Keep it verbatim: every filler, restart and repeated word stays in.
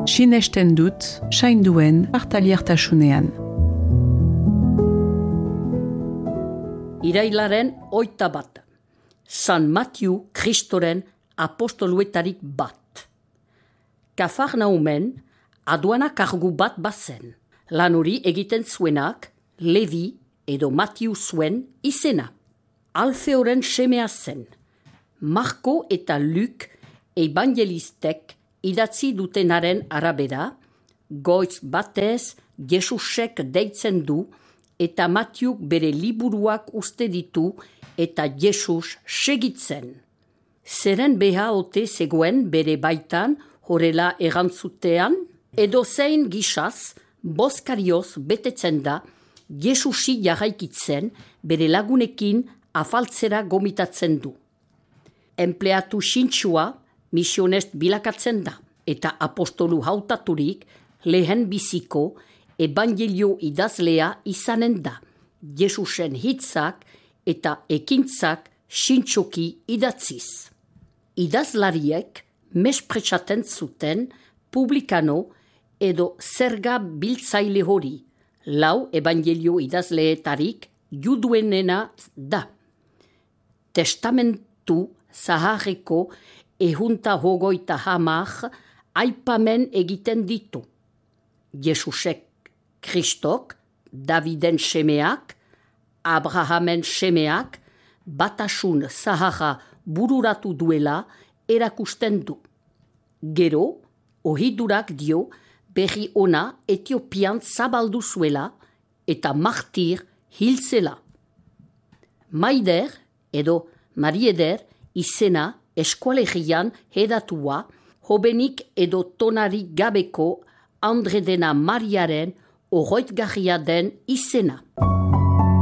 Sinesten dut, sainduen partaliertasunean. Irailaren oita bat. San Matiu Kristoren apostoluetarik bat. Kafarnaumen aduana kargu bat bazen. Lan hori egiten zuenak Levi edo Matiu zuen izena. Alfeoren semea zen. Marko eta Luk evangelistek idatzi dutenaren arabera, goiz batez Jesusek deitzen du eta Matiuk bere liburuak uste ditu eta Jesus segitzen. Zeren beha ote zegoen bere baitan horrela erantzutean, edo zein gisaz boskarioz betetzen da Jesusi jarraikitzen bere lagunekin afaltzera gomitatzen du. Empleatu sintsua misionest bilakatzen da eta apostolu hautaturik lehen biziko evangelio idazlea izanen da, Jesusen hitzak eta ekintzak sintsoki idatziz. Idazlariek mespretsaten zuten publikano edo zerga biltzaile hori, lau evangelio idazleetarik juduenena da. Testamentu zaharreko ehunta hogoita hamar aipamen egiten ditu. Jesusek Kristok, Daviden semeak, Abrahamen semeak, batasun zaharra bururatu duela erakusten du. Gero, ohidurak dio berri ona Etiopian zabaldu zuela eta martir hilzela. Maider edo Marieder izena eskualegian hedatua hobenik edo tonarik gabeko Andre dena Mariaren oroitgarria den izena.